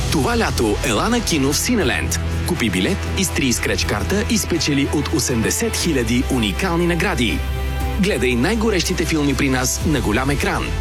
Това лято ела на кино в Синеленд. Купи билет, изтри скреч карта и спечели от 80 000 уникални награди. Гледай най-горещите филми при нас на голям екран.